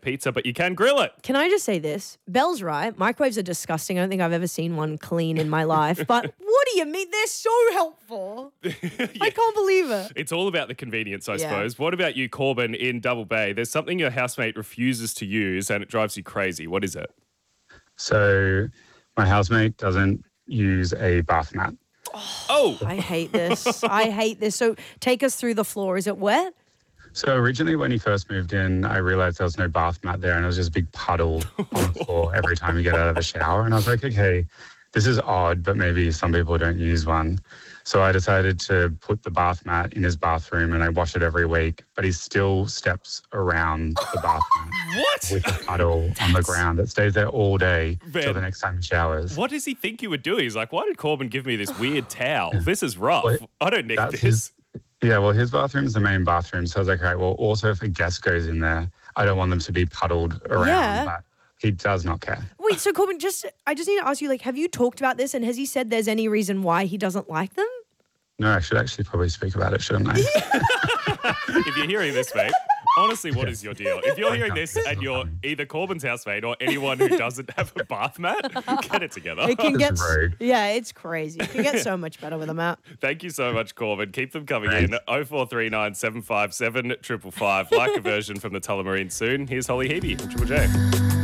pizza, but you can grill it. Can I just say this? Belle's right. Microwaves are disgusting. I don't think I've ever seen one clean in my life. But what do you mean? They're so helpful. I can't believe it. It's all about the convenience, I suppose. What about you, Corbin, in Double Bay? There's something your housemate refuses to use and it drives you crazy. What is it? So my housemate doesn't use a bath mat. Oh! I hate this. I hate this. So take us through the floor. Is it wet? So originally when he first moved in, I realized there was no bath mat there and it was just a big puddle on the floor every time you get out of the shower. And I was like, okay, this is odd, but maybe some people don't use one. So I decided to put the bath mat in his bathroom and I wash it every week, but he still steps around the bath mat. What? With a puddle on the ground that stays there all day till the next time he showers. What does he think you would do? He's like, why did Corbin give me this weird towel? This is rough. Well, I don't need this. His bathroom is the main bathroom. So I was like, all right, well, also if a guest goes in there, I don't want them to be puddled around. Yeah. But he does not care. Wait, so Corbin, I just need to ask you, have you talked about this and has he said there's any reason why he doesn't like them? No, I should actually probably speak about it, shouldn't I? If you're hearing this, mate, honestly, what is your deal? If you're hearing this and you're either Corbin's housemate or anyone who doesn't have a bath mat, get it together. It can get, it's crazy. It can get so much better with a mat. Thank you so much, Corbin. Keep them coming in. 0439 757 555. Like a version from the Tullamarine soon. Here's Holly Hebe from Triple J.